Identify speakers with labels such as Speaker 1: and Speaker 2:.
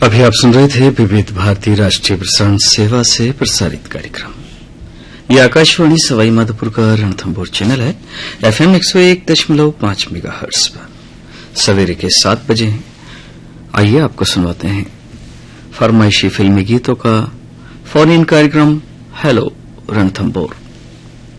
Speaker 1: अभी आप सुन रहे थे विविध भारती राष्ट्रीय प्रसारण सेवा से प्रसारित कार्यक्रम। ये आकाशवाणी सवाई माधोपुर का रणथंभौर चैनल है। FM 101.5 मेगाहर्ट्ज पर सवेरे के 7 बजे हैं। आइए आपको सुनवाते हैं फरमाइशी फिल्मी गीतों का फोन इन कार्यक्रम हेलो रणथंभौर।